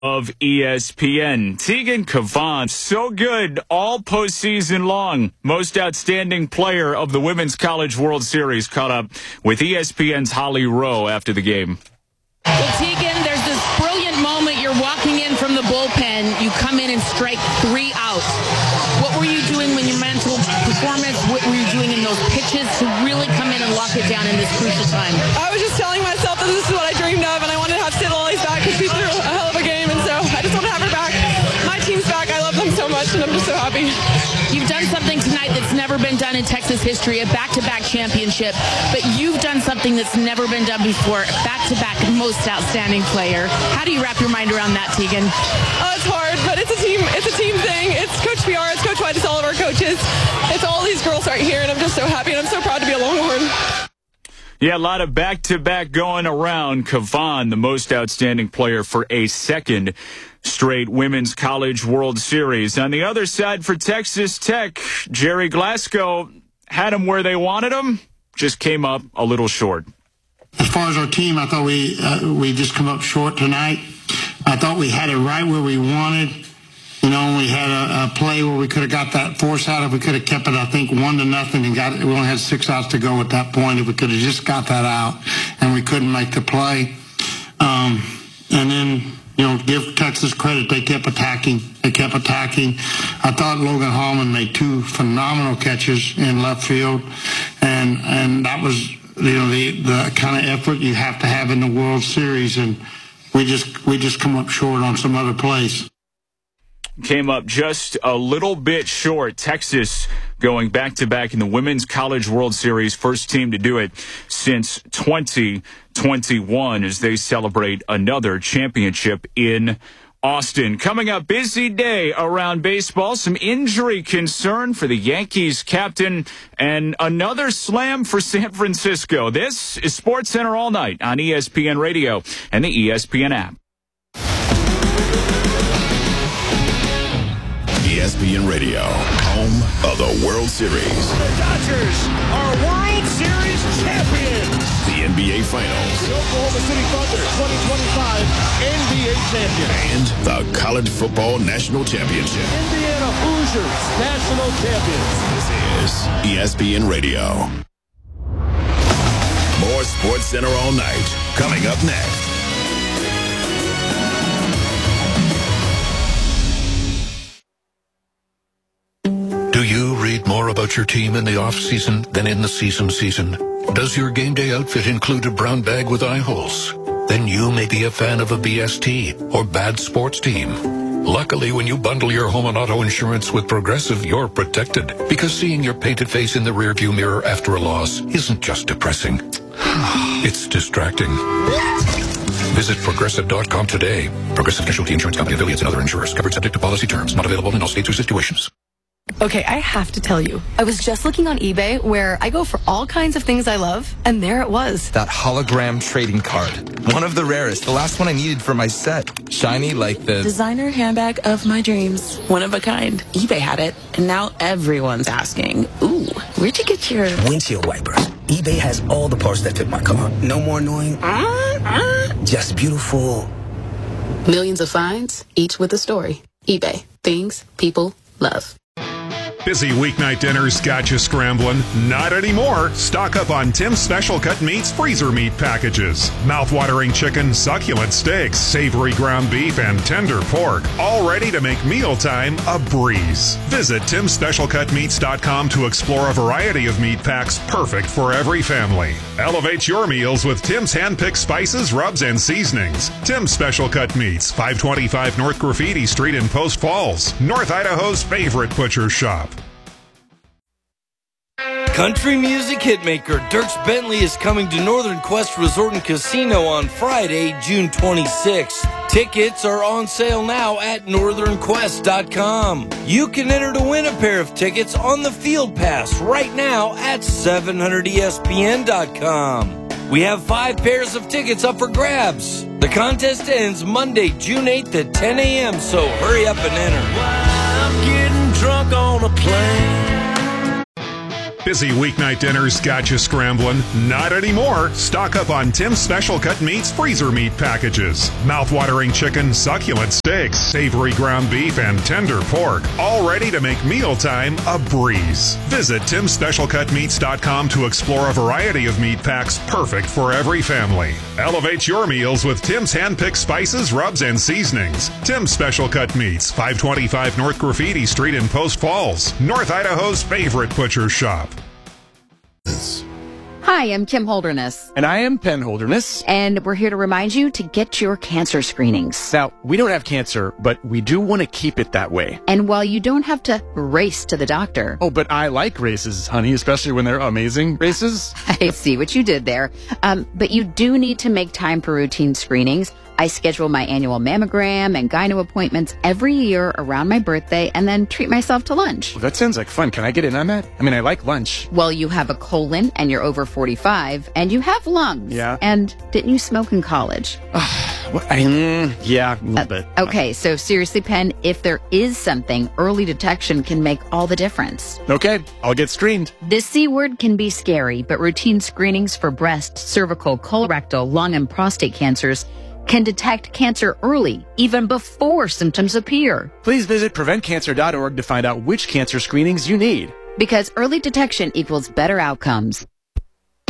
of ESPN. Tegan Cavan, so good all postseason long. Most outstanding player of the Women's College World Series, caught up with ESPN's Holly Rowe after the game. Well, Tegan, there's this brilliant moment. You're walking in from the bullpen. You come in and strike 3 outs. What were you doing when your mental performance? What were you doing in those pitches to really come in and lock it down in this crucial time? I was just telling myself that this is what I dreamed of, and I wanted to have Sid Lilly's back because she threw a hell of a game, and so I just want to have her back. My team's back. I love them so much, and I'm just so happy. You've done something tonight that's never been done in Texas history, a back-to-back championship, but you've done something that's never been done before, back-to-back most outstanding player. How do you wrap your mind around that, Tegan? Oh, it's hard, but it's a team thing. It's Coach PR, it's Coach White, it's all of our coaches. It's all these girls right here, and I'm just so happy, and I'm so proud to be a Longhorn. Yeah, a lot of back-to-back going around. Cavan, the most outstanding player for a second straight Women's College World Series. On the other side for Texas Tech, Jerry Glasgow had them where they wanted them, just came up a little short. As far as our team, I thought we just come up short tonight. I thought we had it right where we wanted. You know, we had a play where we could have got that force out if we could have kept it, I think, 1-0 and got it. We only had 6 outs to go at that point. If we could have just got that out and we couldn't make the play. And then, you know, give Texas credit. They kept attacking. I thought Logan Hallman made 2 phenomenal catches in left field. And that was, you know, the kind of effort you have to have in the World Series. And we just come up short on some other plays. Came up just a little bit short. Texas going back-to-back in the Women's College World Series, first team to do it since 2021 as they celebrate another championship in Austin. Coming up, busy day around baseball. Some injury concern for the Yankees captain and another slam for San Francisco. This is SportsCenter All Night on ESPN Radio and the ESPN app. ESPN Radio, home of the World Series. The Dodgers are World Series champions. The NBA Finals. The Oklahoma City Thunder 2025 NBA champion. And the College Football National Championship. Indiana Hoosiers national champions. This is ESPN Radio. More SportsCenter All Night coming up next. Do you read more about your team in the off-season than in the season? Does your game day outfit include a brown bag with eye holes? Then you may be a fan of a BST or bad sports team. Luckily, when you bundle your home and auto insurance with Progressive, you're protected. Because seeing your painted face in the rearview mirror after a loss isn't just depressing. It's distracting. Visit Progressive.com today. Progressive Casualty Insurance Company, affiliates, and other insurers. Covered subject to policy terms. Not available in all states or situations. Okay, I have to tell you, I was just looking on eBay where I go for all kinds of things I love, and there it was. That hologram trading card. One of the rarest. The last one I needed for my set. Shiny like the designer handbag of my dreams. One of a kind. eBay had it, and now everyone's asking, ooh, where'd you get your windshield wipers? eBay has all the parts that fit my car. No more annoying. Just beautiful. Millions of finds, each with a story. eBay. Things people love. Busy weeknight dinners got you scrambling? Not anymore. Stock up on Tim's Special Cut Meats freezer meat packages. Mouth-watering chicken, succulent steaks, savory ground beef, and tender pork. All ready to make mealtime a breeze. Visit TimSpecialCutMeats.com to explore a variety of meat packs perfect for every family. Elevate your meals with Tim's hand-picked spices, rubs, and seasonings. Tim's Special Cut Meats, 525 North Graffiti Street in Post Falls, North Idaho's favorite butcher shop. Country music hitmaker Dierks Bentley is coming to Northern Quest Resort and Casino on Friday, June 26th. Tickets are on sale now at northernquest.com. You can enter to win a pair of tickets on the Field Pass right now at 700ESPN.com. We have 5 pairs of tickets up for grabs. The contest ends Monday, June 8th at 10 a.m., so hurry up and enter. I'm getting drunk on a plane. Busy weeknight dinners got you scrambling? Not anymore. Stock up on Tim's Special Cut Meats freezer meat packages. Mouth-watering chicken, succulent steaks, savory ground beef, and tender pork. All ready to make mealtime a breeze. Visit TimSpecialCutMeats.com to explore a variety of meat packs perfect for every family. Elevate your meals with Tim's hand-picked spices, rubs, and seasonings. Tim's Special Cut Meats, 525 North Graffiti Street in Post Falls, North Idaho's favorite butcher shop. Hi, I'm Kim Holderness. And I am Penn Holderness. And we're here to remind you to get your cancer screenings. Now, we don't have cancer, but we do want to keep it that way. And while you don't have to race to the doctor. Oh, but I like races, honey, especially when they're amazing races. I see what you did there. But you do need to make time for routine screenings. I schedule my annual mammogram and gyno appointments every year around my birthday and then treat myself to lunch. Well, that sounds like fun. Can I get in on that? I mean, I like lunch. Well, you have a colon and you're over 45 and you have lungs. Yeah. And didn't you smoke in college? Yeah, a little bit. Okay, so seriously, Penn, if there is something, early detection can make all the difference. Okay, I'll get screened. This C word can be scary, but routine screenings for breast, cervical, colorectal, lung, and prostate cancers can detect cancer early, even before symptoms appear. Please visit PreventCancer.org to find out which cancer screenings you need. Because early detection equals better outcomes.